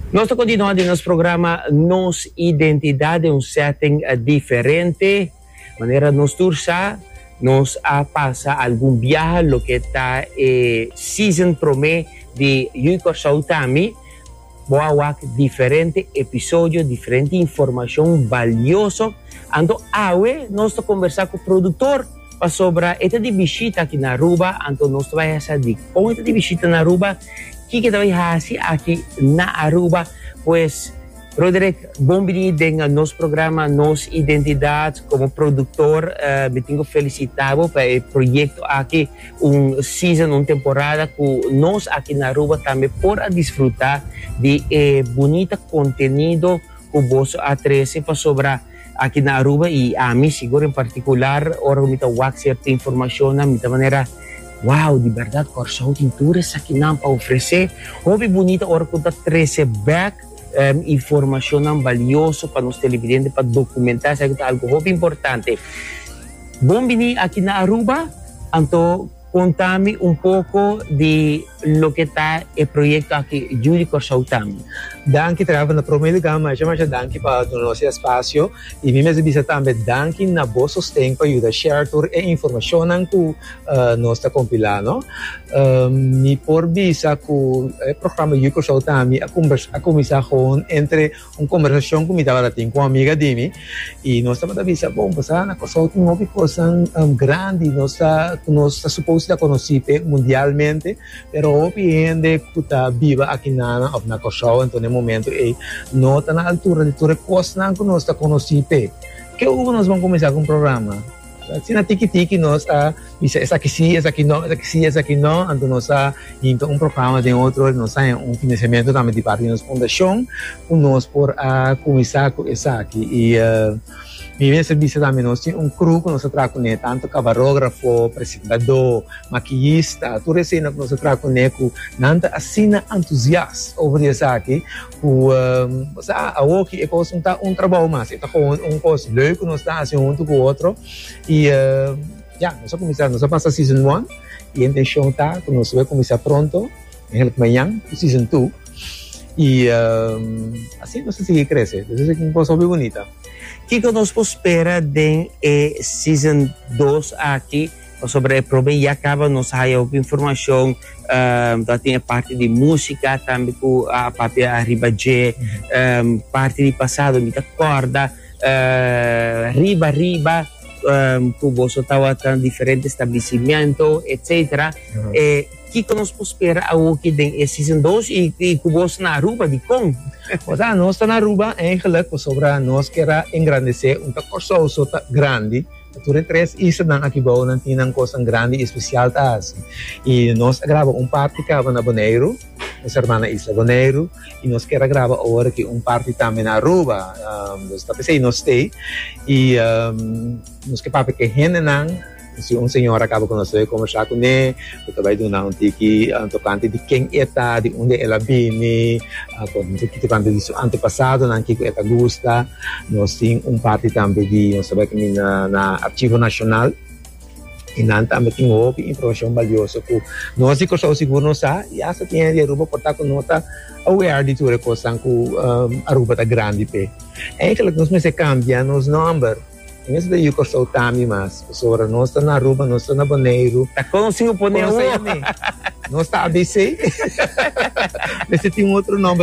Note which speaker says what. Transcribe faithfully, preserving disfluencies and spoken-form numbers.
Speaker 1: Nós continuamos no nosso programa Nos Identidade, um setting uh, diferente. Maneira nos tursa, nos a passa algum viaje, lo que está eh, season prome de Yuiko Sautami. Boa diferente episódio, diferente informação valiosa. Ando awe, nós estamos conversar com o produtor sobre esta de visita aqui na Aruba. Então nós vamos fazer de com esta de visita na Aruba. O que que vai fazer aqui na Aruba? Pois, Roderick, bem-vindo ao nosso programa Nos Identidade. Como produtor, uh, me tenho felicitado para o projeto aqui, um season, uma temporada que nós aqui na Aruba também podemos desfrutar de eh, bonito conteúdo que você oferece para sobre aqui na Aruba e a mim, seguro em particular, ora me dá certa informação, me dá maneira. Wow, de verdade, Corsão Tinturas aqui não para oferecer. Hobby bonita, ora que está trazer back um, informação valiosa para os televidentes, para documentar, sabe que é algo hobby importante. Bom venir aqui na Aruba, então contame um pouco de lo que está o projeto aqui, Judy Corsautami.
Speaker 2: Danke trava na primeiro gama, já mais danke para o nosso espaço e me mesmo bisa também danke na boa sustento para ajudar share tour e informação que uh, nós está compilando. Um, me por bisa que o programa Judy Corsautami a conversa a começar com entre uma conversação que me estava tendo com uma amiga de mim e nós estamos a bisa bom passar na Corsautami uma coisa um, grande, nós está nós está suposto a conhecer mundialmente, pero obviamente que está viva aqui na na Corsautami então no momento e não está na altura de tudo coisa não que nós está conhecendo que o nós vamos começar com o programa se na tiki tiki nós a bisa essa aqui sim essa aqui não essa aqui sim essa aqui não então nós a então um programa de outro nós a um financiamento também de parte da nossa fundação nós por a começar com essa aqui e uh, mi viene servicio também nós temos um crew que nós trabalhamos com tanto camarógrafo, apresentador, maquillista, tudo isso que nós trabalhamos com nanta assina entusiasta over isso aqui, o sa a work é coisa um um trabalho mais, é com um coisa leuk que nós estamos fazendo um com o outro e já nós começamos nós passar season one e a intenção tá que nós vamos começar pronto em amanhã season two e assim nós seguir crescer, isso é uma coisa bem bonita.
Speaker 1: O que nós espera de eh, Season dois aqui sobre o programa e acaba nos haya informação uh, tem a parte de música também com a parte arriba de um, parte de passado me acorda uh, riba riba um, que você estava em diferentes estabelecimentos etc.
Speaker 2: Uhum.
Speaker 1: eh, que nós espera aqui de Season dois e que você na Aruba de como
Speaker 2: O sea, nós está na Aruba, eigenlijk, sobre nós quer engrandecer um Corsair sota grande. Tudo três isso não aqui bom, não tem uma coisa grande e especial tá assim. E nós grava um parte que na Bonaire, nossa irmã Isla Bonaire, e nós quer gravar agora que um parte também na Aruba, um, nós está pensando nós tem e um, nós que papo que rende não se um senhor acaba com nós conversar com ele, porque vai dar um tiki, um tocante de quem está, de onde ela vem, quando que tocante de seu antepassado, não que ela gosta, nós temos um parte também de, nós sabemos que na, na Arquivo Nacional, e não também tem outra informação valiosa que nós que só seguro não sabe, e essa tem a Aruba portar com nota aware de tudo coisa que um, Aruba está grande pe. É que nós me se cambia nos números. Em vez de Yuko Sautami mas, sobre nós está na Aruba, nós está na Bonaire.
Speaker 1: Tá consigo poner
Speaker 2: nós está A B C. Mas tem um outro nome.